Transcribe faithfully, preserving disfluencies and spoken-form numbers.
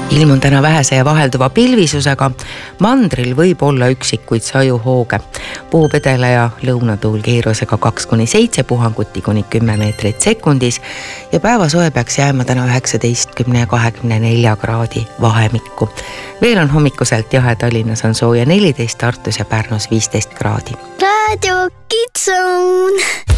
ilm on täna vähese ja vahelduva pilvisusega. Mandril võib olla üksikuid sajuhooge. Puhub edela- ja lõunatuul kiirusega kaks kuni seitse puhanguti kuni kümme meetrit sekundis ja päevasoe peaks jääma täna üheksateist ja kahekümne nelja kraadi vahemikku. Veel on hommikuselt jahe, Tallinnas on sooja neliteist, Tartus ja Pärnus viisteist kraadi. Raadio Kids Zone.